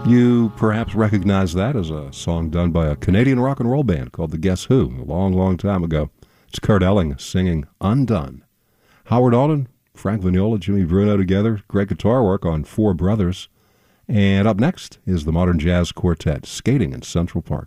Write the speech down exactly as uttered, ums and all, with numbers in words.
You perhaps recognize that as a song done by a Canadian rock and roll band called the Guess Who, a long, long time ago. It's Kurt Elling singing Undone. Howard Alden, Frank Vignola, Jimmy Bruno together, great guitar work on Four Brothers. And up next is the Modern Jazz Quartet, Skating in Central Park.